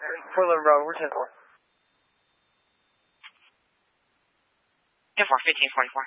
Portland Road, we're 10-4. 10-4, 1544.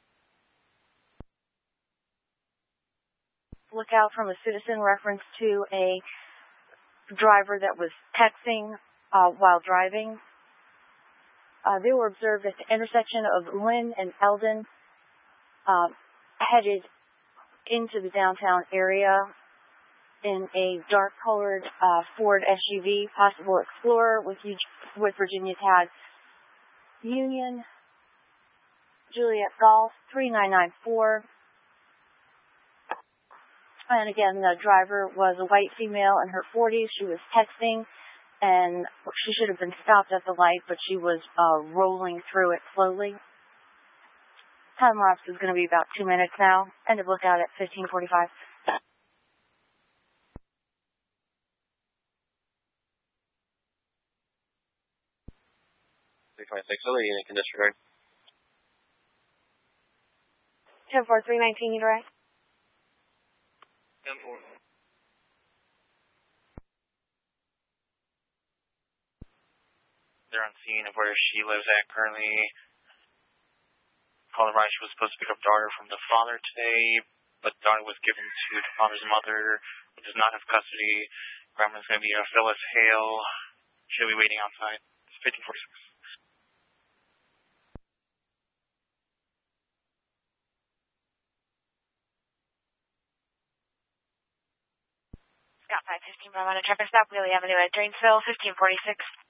Look out from a citizen reference to a driver that was texting while driving. They were observed at the intersection of Lynn and Eldon, headed into the downtown area in a dark-colored Ford SUV, possible Explorer with Virginia tags. Union, Juliet Golf, 3994. And again, the driver was a white female in her 40s. She was texting, and she should have been stopped at the light, but she was rolling through it slowly. Time lapse is going to be about 2 minutes now. End of lookout at 1545. 326, other unit can disregard. 10-4, 319, you direct? 10-4. They're on scene of where she lives at currently. Call the right, she was supposed to pick up daughter from the father today, but daughter was given to the father's mother, who does not have custody. Grandma's going to be Phyllis Hale. She'll be waiting outside. It's 1546. Scott 515, I'm on a traffic stop, Wheelie Avenue at Dranesville, 1546.